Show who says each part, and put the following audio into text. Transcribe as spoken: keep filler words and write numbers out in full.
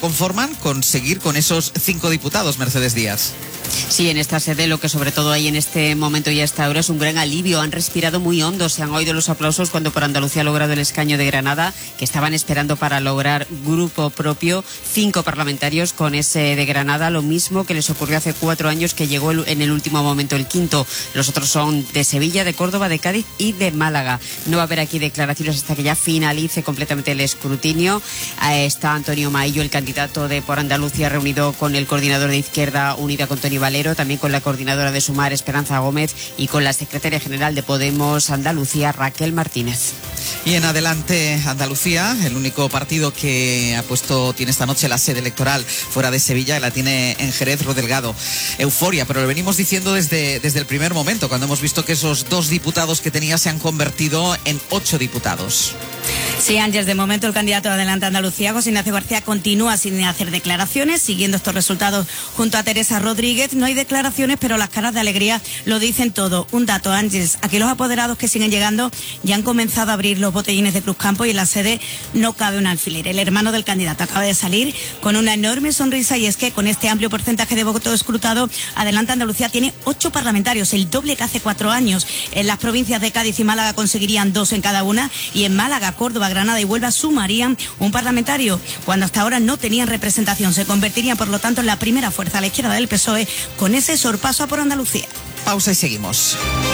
Speaker 1: conforman con seguir con esos cinco diputados, Mercedes Díaz.
Speaker 2: Sí, en esta sede lo que sobre todo hay en este momento y hasta ahora es un gran alivio. Han respirado muy hondo, se han oído los aplausos cuando por Andalucía ha logrado el escaño de Granada, que estaban esperando para lograr grupo propio, cinco parlamentarios con ese de Granada, lo mismo que les ocurrió hace cuatro años, que llegó en el último momento el quinto. Los otros son de Sevilla, de Córdoba, de Cádiz y de Málaga. No va a haber aquí declaraciones hasta que ya finalice completamente el escrutinio. Ahí está Antonio Maillo, el candidato de Por Andalucía, reunido con el coordinador de Izquierda Unida, con Tony Valero, también con la coordinadora de Sumar, Esperanza Gómez, y con la secretaria general de Podemos Andalucía, Raquel Martínez.
Speaker 1: Y en Adelante Andalucía, el único partido que ha puesto, tiene esta noche la sede electoral fuera de Sevilla, la tiene en Jerez, Rodelgado. Euforia, pero lo venimos diciendo desde, desde el primer momento, cuando hemos visto que esos dos diputados que tenía se han convertido en ocho diputados.
Speaker 3: Sí, Ángeles, de momento el candidato de Adelante Andalucía, José Ignacio García, continúa sin hacer declaraciones, siguiendo estos resultados junto a Teresa Rodríguez. No hay declaraciones, pero las caras de alegría lo dicen todo. Un dato, Ángeles, aquí los apoderados que siguen llegando ya han comenzado a abrir los botellines de Cruzcampo y en la sede no cabe un alfiler. El hermano del candidato acaba de salir con una enorme sonrisa, y es que con este amplio porcentaje de votos escrutado, Adelante Andalucía tiene ocho parlamentarios, el doble que hace cuatro años. En las provincias de Cádiz y Málaga conseguirían dos en cada una, y en Málaga, Córdoba, Granada y Huelva sumarían un parlamentario, cuando hasta ahora no tenían representación. Se convertirían, por lo tanto, en la primera fuerza a la izquierda del P S O E con ese sorpaso a Por Andalucía.
Speaker 1: Pausa y seguimos.